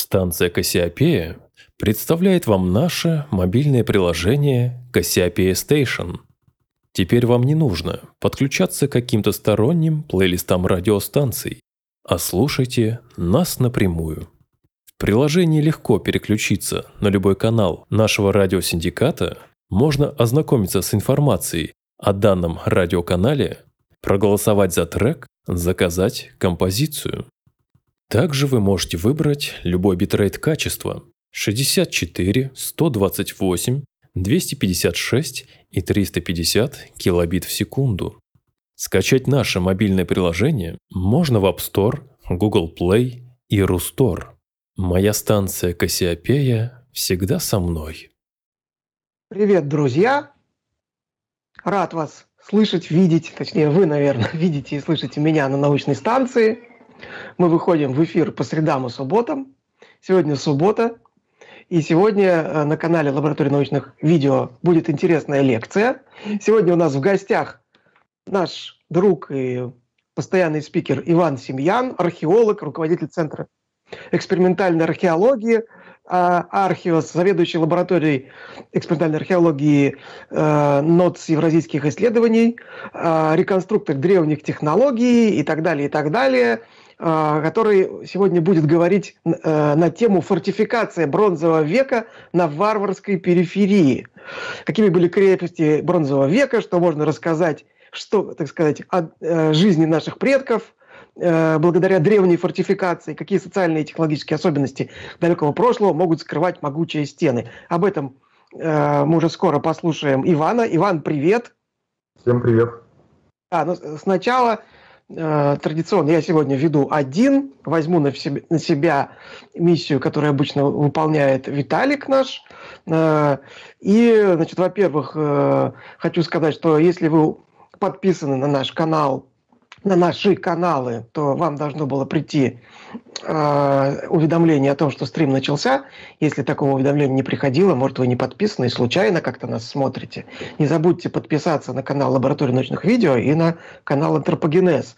Станция Кассиопея представляет вам наше мобильное приложение Кассиопея Station. Теперь вам не нужно подключаться к каким-то сторонним плейлистам радиостанций, а слушайте нас напрямую. В приложении легко переключиться на любой канал нашего радиосиндиката, можно ознакомиться с информацией о данном радиоканале, проголосовать за трек, заказать композицию. Также вы можете выбрать любой битрейт качества 64, 128, 256 и 350 килобит в секунду. Скачать наше мобильное приложение можно в App Store, Google Play и Рустор. Моя станция Кассиопея всегда со мной. Привет, друзья! Рад вас слышать, видеть, точнее вы, наверное, видите и слышите меня на научной станции. Мы выходим в эфир по средам и субботам. Сегодня суббота, и сегодня на канале Лаборатории научных видео будет интересная лекция. Сегодня у нас в гостях наш друг и постоянный спикер Иван Семьян, археолог, руководитель Центра экспериментальной археологии, Архиос, заведующий лабораторией экспериментальной археологии НОЦ Евразийских исследований, реконструктор древних технологий и так далее, который сегодня будет говорить на тему фортификация бронзового века на варварской периферии. Какими были крепости бронзового века, что можно рассказать, что, так сказать, о жизни наших предков, благодаря древней фортификации, какие социальные и технологические особенности далекого прошлого могут скрывать могучие стены. Об этом мы уже скоро послушаем Ивана. Иван, привет! Всем привет! Но сначала традиционно я сегодня веду один, возьму на себя миссию, которую обычно выполняет Виталик наш. И, значит, во-первых, хочу сказать, что если вы подписаны на наш канал, на наши каналы, то вам должно было прийти уведомление о том, что стрим начался. Если такого уведомления не приходило, может, вы не подписаны и случайно как-то нас смотрите. Не забудьте подписаться на канал Лаборатории научных видео и на канал Антропогенез.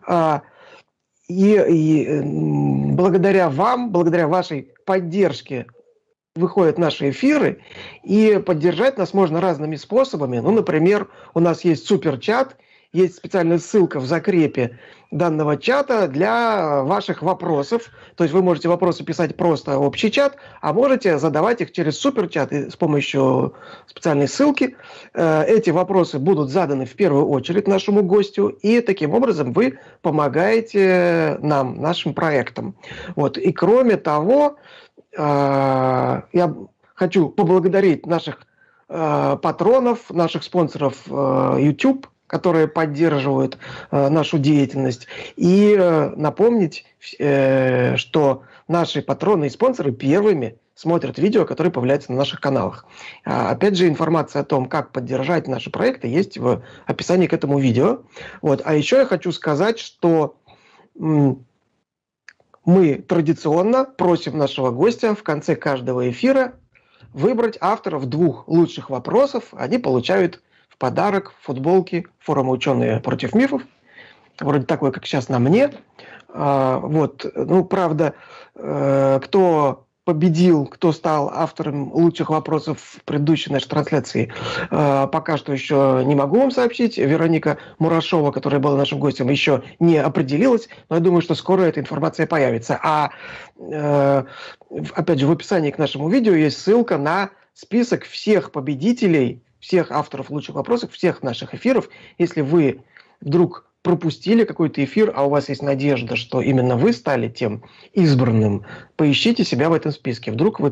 И благодаря вам, благодаря вашей поддержке выходят наши эфиры, и поддержать нас можно разными способами. Ну, например, у нас есть суперчат, есть специальная ссылка в закрепе данного чата для ваших вопросов. То есть вы можете вопросы писать просто в общий чат, а можете задавать их через суперчат и с помощью специальной ссылки. Эти вопросы будут заданы в первую очередь нашему гостю, и таким образом вы помогаете нам, нашим проектам. Вот. И кроме того, я хочу поблагодарить наших патронов, наших спонсоров YouTube, которые поддерживают нашу деятельность, и напомнить, что наши патроны и спонсоры первыми смотрят видео, которые появляются на наших каналах. Опять же, информация о том, как поддержать наши проекты, есть в описании к этому видео. Вот. А еще я хочу сказать, что мы традиционно просим нашего гостя в конце каждого эфира выбрать авторов 2 лучших вопросов. Они получают в подарок футболки форума «Ученые против мифов», вроде такой, как сейчас на мне. Вот. Ну, правда, кто победил, кто стал автором лучших вопросов в предыдущей нашей трансляции, пока что еще не могу вам сообщить. Вероника Мурашова, которая была нашим гостем, еще не определилась, но я думаю, что скоро эта информация появится. Опять же, в описании к нашему видео есть ссылка на список всех победителей, всех авторов лучших вопросов, всех наших эфиров. Если вы вдруг пропустили какой-то эфир, а у вас есть надежда, что именно вы стали тем избранным, поищите себя в этом списке. Вдруг вы